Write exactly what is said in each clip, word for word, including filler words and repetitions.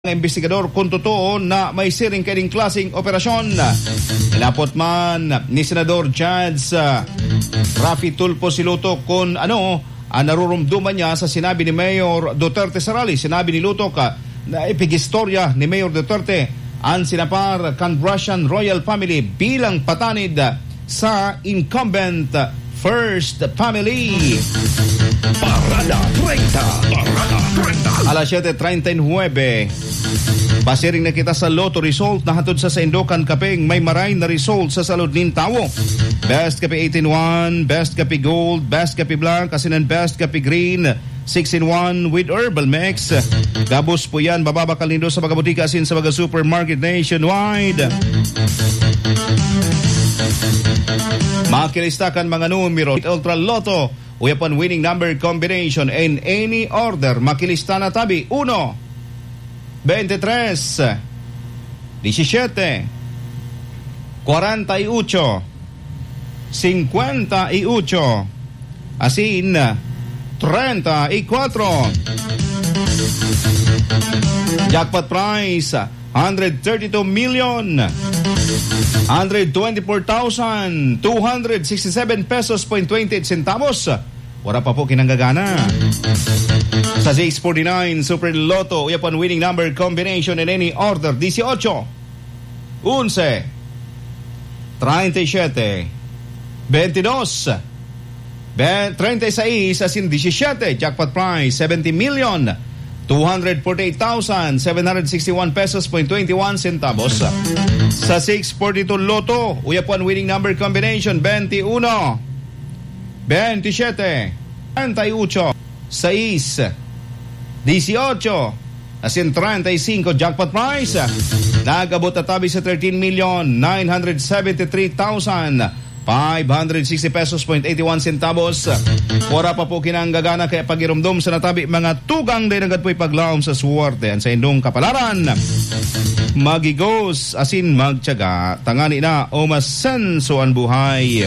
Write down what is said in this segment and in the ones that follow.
Ang investigador kung totoo na may siring kaning klaseng operasyon. Inapot man ni Senador Judge uh, Rafi Tulfo Siluto kung ano ang narurumduman niya sa sinabi ni Mayor Duterte sa rally. Sinabi ni Lutok uh, na ipigistorya ni Mayor Duterte ang sinapar kan Russian royal family bilang patanid sa incumbent First Family. Parada treinta. Parada treinta. Alas siete treinta y nueve. Basiring na kita sa Lotto result na hatod sa Saindokan Kapeng may maray na result sa salud nin tawo. Best Kape eight in one, Best Kape Gold, Best Kape Black, kasinan Best Kape Green, six in one with Herbal Mix. Gabos po yan, bababakal nindo sa mga butika asin sa mga supermarket nationwide. Makilistakan mga numero Ultra Lotto upon winning number combination in any order. Makilista na tabi uno, veintitrés, diecisiete, cuarenta y ocho, cincuenta y ocho, asin treinta y cuatro. Jackpot prize one hundred thirty-two million one hundred twenty-four thousand two hundred sixty-seven pesos point twenty-eight centavos. Wala pa po kinanggagana. Sa six forty-nine Super Lotto upon winning number combination in any order dieciocho, once, treinta y siete, veintidós, treinta y seis, asin diecisiete. Jackpot prize seventy million two hundred forty-eight thousand seven hundred sixty-one pesos point twenty-one centavos. Sa six forty-two Lotto upon winning number combination veintiuno, veintisiete, treinta y ocho, seis, dieciocho, asin treinta y cinco. Jackpot prize nagabot na tabi sa thirteen million nine hundred seventy-three thousand five hundred sixty pesos point eighty-one centavos. Wala pa po kinanggagana kaya pagirumdum sa natabi mga tugang day nagad po'y paglaom sa suwerte ang sa indong kapalaran. Magigos asin magtyaga tangani na o masenso ang buhay.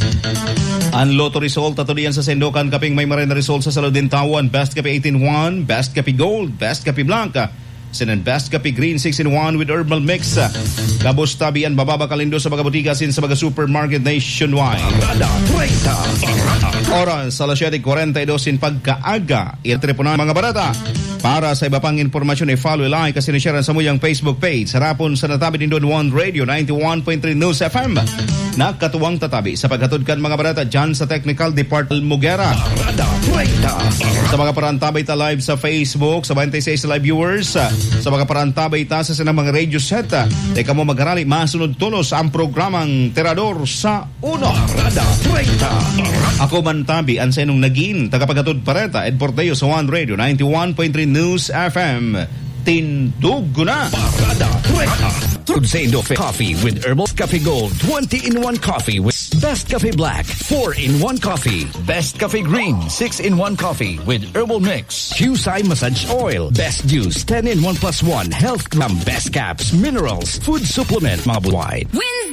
Ang Lotto result ato diyan sa Sendokan Kaping may maray na result sa Saludin Tawan. Best Kape eight in one, Best Kape Gold, Best Kape Blanca, sinan Best Kape Green six in one with Herbal Mix. Kabos tabian bababa kalindo sa mga butika sin sa mga supermarket nationwide. Parada treinta. Oras alas siete cuarenta y dos in pagkaaga. Itreponan mga barata. Para sa iba pang informasyon ay follow, like, kasi ni-share sa muyang Facebook page. Harapon sa natabi din doon One Radio ninety-one point three News F M. Nakatuwang tatabi sa paghatod kan mga barata dyan sa Technical Department Mugera. Parada treinta. Sa mga parantabay ta live sa Facebook, sa twenty-six live viewers, sa mga parantabay ta sa sinang mga radio set. Teka mo mag-arali, masunod tulos ang programang Terador sa Uno. Parada treinta. Ako man tabi, ang sa inong naging tagapaghatod pareta, Ed Porteo sa One Radio ninety-one point three News F M. Tindog na! Parada treinta. Tudsendo Coffee with Herbal Cafe Gold, twenty in one coffee with Best Cafe Black, four in one coffee, Best Cafe Green, six in one coffee with Herbal Mix, Qsai Massage Oil, Best Juice, ten in one plus one, Health Gum, Best Caps, Minerals, Food Supplement, mga buwide.